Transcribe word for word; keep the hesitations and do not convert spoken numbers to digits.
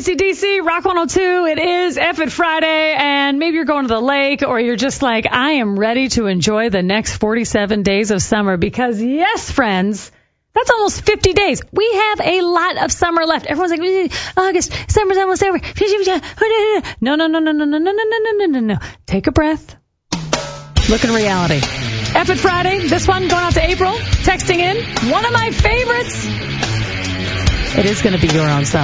C D C, Rock one oh two. It is F It Friday, and maybe you're going to the lake, or you're just like, I am ready to enjoy the next forty-seven days of summer, because yes, friends, that's almost fifty days. We have a lot of summer left. Everyone's like, August, summer's almost over. No, no, no, no, no, no, no, no, no, no, no, no. Take a breath. Look in reality. F It Friday, this one going out to April, texting in, one of my favorites. It is going to be your own summer.